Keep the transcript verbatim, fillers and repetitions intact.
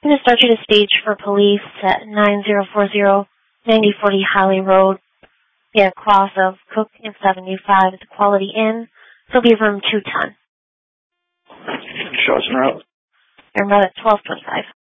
I'm going to start you to stage for police at nine zero four zero ninety forty Holly Road. Get across of Cook and seventy-five at the Quality Inn. It'll be room two ten. Show us en route. En route at twelve twenty-five.